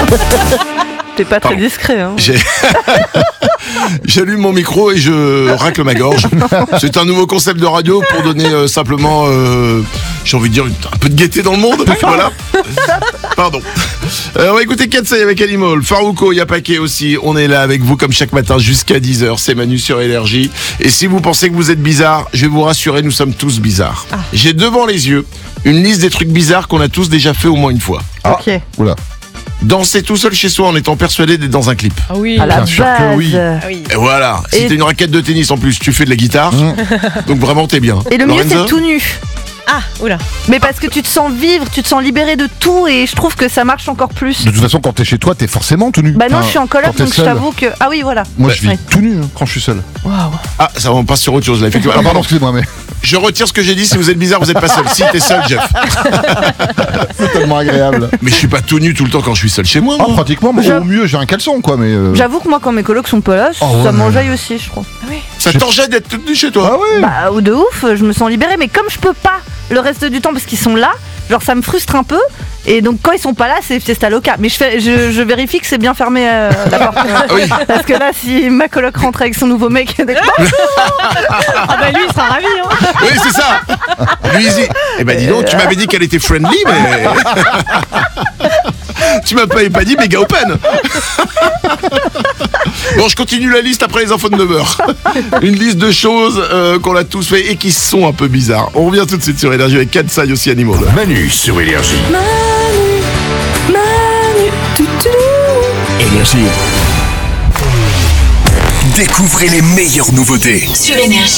T'es pas très discret, hein. J'allume mon micro et je racle ma gorge. C'est un nouveau concept de radio pour donner simplement, j'ai envie de dire, un peu de gaieté dans le monde. Voilà. Pardon. On va écouter Katsai avec Animal. Farouko, Yapake aussi. On est là avec vous comme chaque matin jusqu'à 10h. C'est Manu sur Énergie. Et si vous pensez que vous êtes bizarre, je vais vous rassurer, nous sommes tous bizarres. J'ai devant les yeux une liste des trucs bizarres qu'on a tous déjà fait au moins une fois. Ok. Oula. Danser tout seul chez soi en étant persuadé d'être dans un clip. Ah oui. À la Bien sûr que base. oui. Ah oui. Et voilà, si Et- t'as une raquette de tennis en plus, tu fais de la guitare, donc vraiment t'es bien. Et le mieux, Lorenza c'est tout nu. Ah, oula. Mais parce que tu te sens vivre, tu te sens libéré de tout et je trouve que ça marche encore plus. De toute façon, quand t'es chez toi, t'es forcément tout nu. Bah non, Enfin, je suis en quand coloc t'es donc je seul. t'avoue que. Ah oui, voilà. Moi, je vis Ouais. tout nu quand je suis seul. Waouh. Ah, ça on passe sur autre chose là, effectivement. Ah, Alors, pardon, pardon, excusez-moi, mais je retire ce que j'ai dit, si vous êtes bizarre, vous êtes pas seul. Si, t'es seul, Jeff. c'est tellement agréable. Mais je suis pas tout nu tout le temps quand je suis seul chez moi. Ah, moi. pratiquement, mais au mieux, j'ai un caleçon, quoi, mais. J'avoue que moi, quand mes colocs sont pas là, Oh, ouais, ça mais- m'enjaille aussi, je crois. Ça t'enjette d'être tout nu chez toi. Ah ouais. Bah, ou de ouf, je me sens libérée, mais comme je peux pas le reste du temps parce qu'ils sont là, genre ça me frustre un peu. Et donc quand ils sont pas là, c'est fiesta loca. Mais je vérifie que c'est bien fermé la porte. oui. Parce que là, si ma coloc rentre avec son nouveau mec, Ah bah lui, il sera ravi. Hein. Oui, c'est ça. Lui, il dit, eh ben dis donc, tu m'avais dit qu'elle était friendly, mais. Tu m'as pas dit méga open. Bon, je continue la liste après les infos de 9h. Une liste de choses qu'on a tous fait et qui sont un peu bizarres. On revient tout de suite sur Énergie avec Katsai aussi Animal. Manu sur Énergie. Manu, toutou. Énergie. Découvrez les meilleures nouveautés. Sur Énergie.